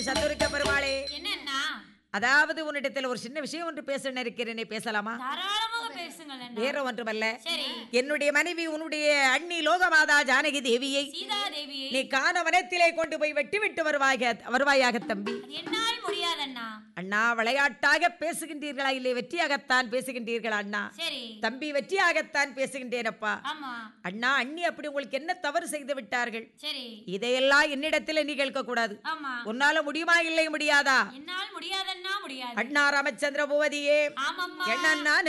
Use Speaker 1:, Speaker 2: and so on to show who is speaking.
Speaker 1: சதுர்க்க பெருமாளே,
Speaker 2: என்னன்னா
Speaker 1: அதாவது உன்னிடத்தில் ஒரு சின்ன விஷயம் ஒன்று பேச இருக்கிறேனே, பேசலாமா?
Speaker 2: தாராளமாக பேசுங்கள் அண்ணா.
Speaker 1: வேற ஒன்றுமல்ல,
Speaker 2: சரி.
Speaker 1: என்னுடைய மனைவி உன்னுடைய அண்ணி லோகமாதா ஜானகி தேவியை
Speaker 2: சீதா தேவியை
Speaker 1: நீ காண வனத்திலே கொண்டு போய் வெட்டி வருவாயாக தம்பி.
Speaker 2: அது என்னால் முடியாதண்ணா.
Speaker 1: அண்ணா, விளையாட்டாக பேசுகின்றீர்களா இல்லை வெற்றியாகத்தான் பேசுகின்றீர்களா? அண்ணா
Speaker 2: சரி
Speaker 1: தம்பி, வெற்றியாகத்தான் பேசுகின்றேனப்பா.
Speaker 2: ஆமா
Speaker 1: அண்ணா, அண்ணி அப்படி உங்களுக்கு என்ன தவறு செய்து விட்டார்கள்?
Speaker 2: சரி
Speaker 1: இதையெல்லாம் என்னிடத்தில் நீ கேட்க கூடாது.
Speaker 2: ஆமா
Speaker 1: உன்னால முடியுமா இல்லை முடியாதா?
Speaker 2: என்னால் முடியாதண்ணா முடியாது.
Speaker 1: அண்ணா ராமச்சந்திர பூவதியே,
Speaker 2: ஆமாம்மா
Speaker 1: என்னன்னா